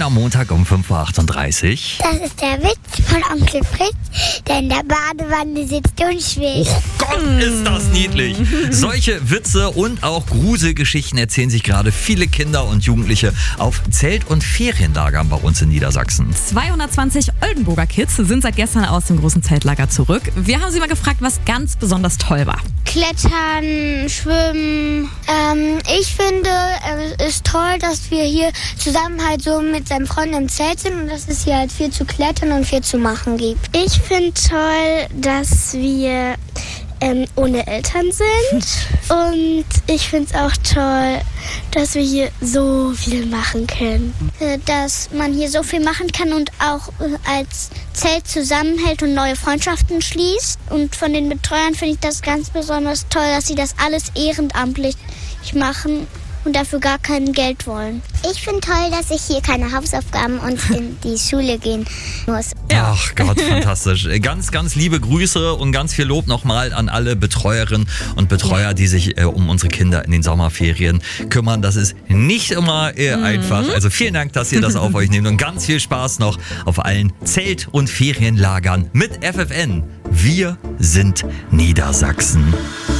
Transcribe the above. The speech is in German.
Moin am Montag um 5.38 Uhr. Das ist der Witz von Onkel Fritz, der in der Badewanne sitzt und schwimmt. Oh Gott, ist das niedlich. Solche Witze und auch Gruselgeschichten erzählen sich gerade viele Kinder und Jugendliche auf Zelt- und Ferienlagern bei uns in Niedersachsen. 220 Oldenburger Kids sind seit gestern aus dem großen Zeltlager zurück. Wir haben sie mal gefragt, was ganz besonders toll war. Klettern, schwimmen. Ich finde, es ist toll, dass wir hier zusammen halt so mit seinen Freunden im Zelt sind und dass es hier halt viel zu klettern und viel zu machen gibt. Ich finde toll, dass wir ohne Eltern sind und ich finde es auch toll, dass wir hier so viel machen können. Dass man hier so viel machen kann und auch als Zelt zusammenhält und neue Freundschaften schließt. Und von den Betreuern finde ich das ganz besonders toll, dass sie das alles ehrenamtlich machen und dafür gar kein Geld wollen. Ich finde toll, dass ich hier keine Hausaufgaben und in die Schule gehen muss. Ach Gott, fantastisch. Ganz, ganz liebe Grüße und ganz viel Lob nochmal an alle Betreuerinnen und Betreuer, die sich um unsere Kinder in den Sommerferien kümmern. Das ist nicht immer einfach. Also vielen Dank, dass ihr das auf euch nehmt und ganz viel Spaß noch auf allen Zelt- und Ferienlagern mit FFN. Wir sind Niedersachsen.